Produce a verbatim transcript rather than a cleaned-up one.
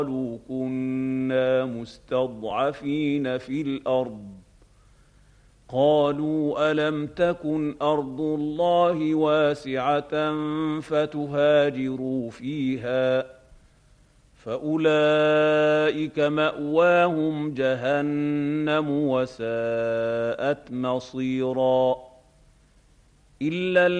قالوا كنا مستضعفين في الأرض قالوا ألم تكن أرض الله واسعة فتهاجروا فيها فأولئك مأواهم جهنم وساءت مصيرا إلا